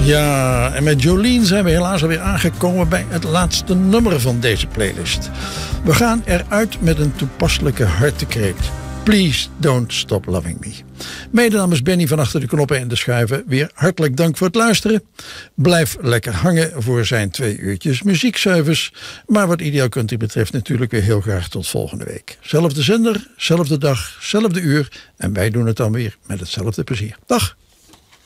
Ja, en met Jolene zijn we helaas alweer aangekomen bij het laatste nummer van deze playlist. We gaan eruit met een toepasselijke hartekreet. Please don't stop loving me. Mede namens Benny van achter de knoppen en de schuiven weer hartelijk dank voor het luisteren. Blijf lekker hangen voor zijn 2 uurtjes muziekservice. Maar wat Ideaal Country betreft natuurlijk weer heel graag tot volgende week. Zelfde zender, zelfde dag, zelfde uur. En wij doen het dan weer met hetzelfde plezier. Dag!